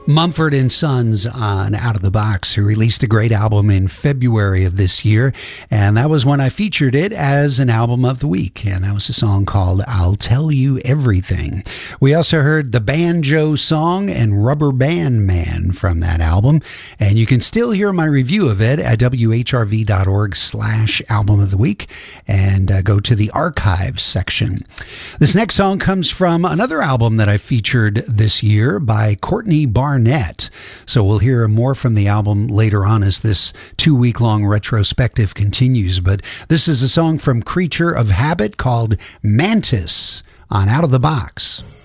Mumford & Sons on Out of the Box, who released a great album in February of this year, and that was when I featured it as an album of the week, and that was a song called I'll Tell You Everything. We also heard the Banjo Song and Rubber Band Man from that album, and you can still hear my review of it at whrv.org/album of the week, and go to the archives section. This next song comes from another album that I featured this year by Courtney Barnett. So we'll hear more from the album later on as this 2-week-long retrospective continues. But this is a song from Creature of Habit called Mantis on Out of the Box.